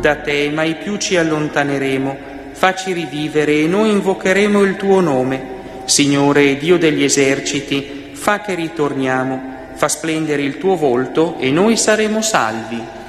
Da te mai più ci allontaneremo, facci rivivere e noi invocheremo il tuo nome. Signore Dio degli eserciti, fa che ritorniamo, fa splendere il tuo volto e noi saremo salvi.